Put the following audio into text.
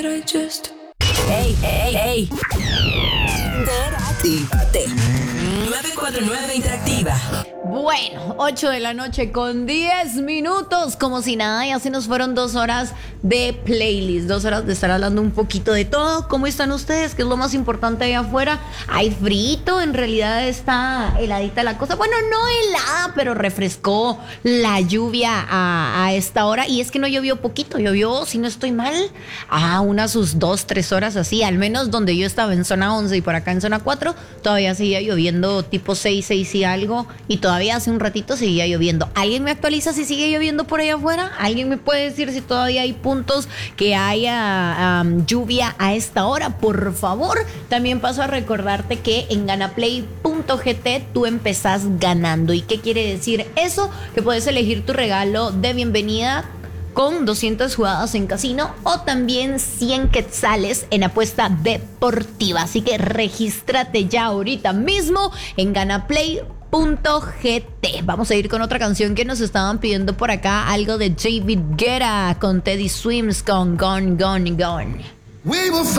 Hey, hey, hey. Interactívate. 949 Interactiva. Bueno, 8 de la noche con 10 minutos, como si nada, ya se nos fueron 2 horas de playlist, 2 horas de estar hablando un poquito de todo. ¿Cómo están ustedes? ¿Qué es lo más importante allá afuera? Hay frito, en realidad está heladita la cosa. Bueno, no helada, pero refrescó la lluvia a esta hora. Y es que no llovió poquito, llovió, si no estoy mal, unas sus 2, 3 horas así. Al menos donde yo estaba en zona 11 y por acá en zona 4, todavía seguía lloviendo tipo 6 y algo. Y todavía hace un ratito seguía lloviendo. ¿Alguien me actualiza si sigue lloviendo por allá afuera? ¿Alguien me puede decir si todavía hay puntos que haya lluvia a esta hora? Por favor. También paso a recordarte que en ganaplay.gt tú empezás ganando. ¿Y qué quiere decir eso? Que puedes elegir tu regalo de bienvenida con 200 jugadas en casino o también 100 quetzales en apuesta deportiva. Así que regístrate ya ahorita mismo en ganaplay.gt. Vamos a ir con otra canción que nos estaban pidiendo por acá, algo de David Guetta con Teddy Swims con Gone, Gone, Gone. We will